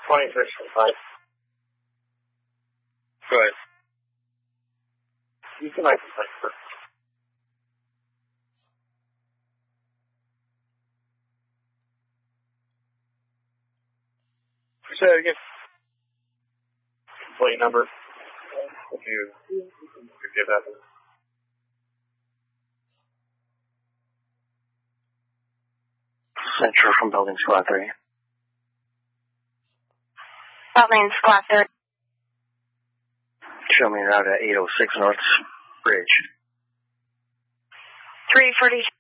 26.5. Go ahead. You can make the first. Say that again. Complete number. If you could give that. Central from Building Squad 3. Building Squad 3. Show me route at 806 North Bridge. 340.